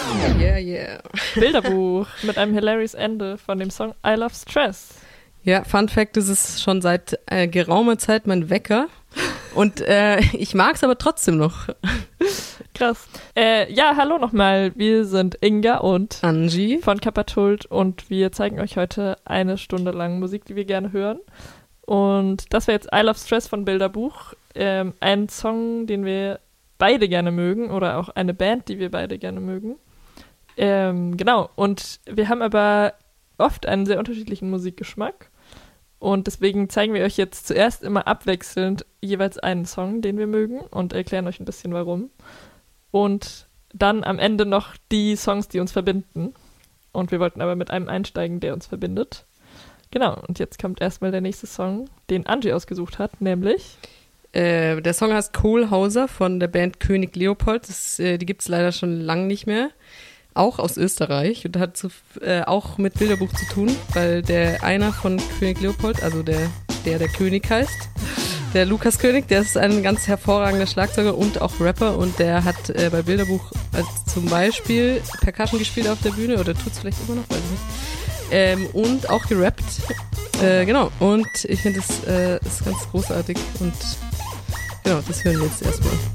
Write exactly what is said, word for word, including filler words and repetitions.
Yeah, yeah. Bilderbuch mit einem hilarious Ende von dem Song I Love Stress. Ja, Fun Fact, das ist schon seit äh, geraumer Zeit mein Wecker. Und äh, ich mag es aber trotzdem noch. Krass. Äh, ja, hallo nochmal. Wir sind Inga und Angie von Kappertult und wir zeigen euch heute eine Stunde lang Musik, die wir gerne hören. Und das wäre jetzt I Love Stress von Bilderbuch. Ähm, ein Song, den wir beide gerne mögen oder auch eine Band, die wir beide gerne mögen. Ähm, genau. Und wir haben aber oft einen sehr unterschiedlichen Musikgeschmack. Und deswegen zeigen wir euch jetzt zuerst immer abwechselnd jeweils einen Song, den wir mögen und erklären euch ein bisschen warum. Und dann am Ende noch die Songs, die uns verbinden. Und wir wollten aber mit einem einsteigen, der uns verbindet. Genau, und jetzt kommt erstmal der nächste Song, den Angie ausgesucht hat, nämlich... Äh, der Song heißt Kohlhauser von der Band König Leopold. Das, äh, die gibt es leider schon lange nicht mehr. Auch aus Österreich und hat so, äh, auch mit Bilderbuch zu tun, weil der einer von König Leopold, also der, der der König heißt, der Lukas König, der ist ein ganz hervorragender Schlagzeuger und auch Rapper und der hat äh, bei Bilderbuch als zum Beispiel Percussion gespielt auf der Bühne oder tut es vielleicht immer noch, weiß ich nicht. Ähm, und auch gerappt. Äh, genau, und ich finde es äh, ist ganz großartig und genau, das hören wir jetzt erstmal.